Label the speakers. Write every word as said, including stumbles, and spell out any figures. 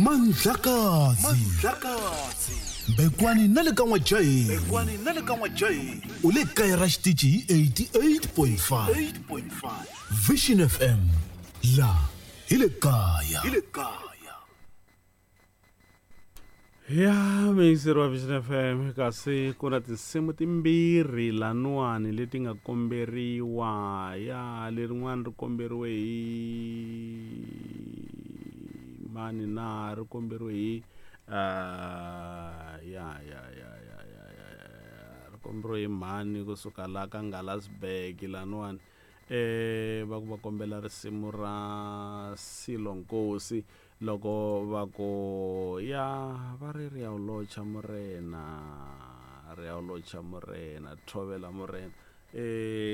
Speaker 1: Mandlakazi Bekwani nale ka n'wajahi
Speaker 2: Bekwani nale ka n'wajahi
Speaker 1: u le kaya ra xitichi eighty-eight point five Vision F M la hi le kaya
Speaker 2: hi le kaya.
Speaker 3: Ya meyiseriwa Vision F M kasi ku na tinsimu timbirhi laniwani leti nga komberiwa ya lerin'wana ri komberiwe hi mani na ri komberiwe hi ah ya ya ya ya ya ya ri komberiwe hi mani kusuka la ka Ngalasberg laniwani eh va ku va kombela risimu ra Silo Nkosi loko va ku ya va ri ri ya ulocha Morena ri ya ulocha Morena Thobela Morena eh